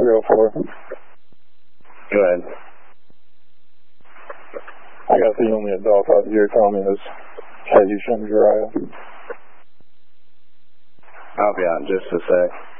304. Go ahead. I got the only adult out here telling me is Cajusham Jiraiya. I'll be out in just a sec.